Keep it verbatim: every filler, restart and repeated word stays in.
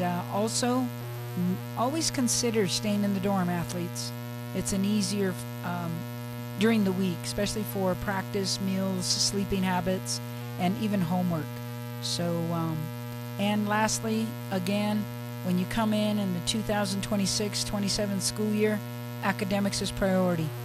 And uh, also, m- always consider staying in the dorm, athletes. It's an easier um, during the week, especially for practice, meals, sleeping habits, and even homework. So, um, and lastly, again, when you come in in the two thousand twenty-six twenty-seven school year, academics is priority.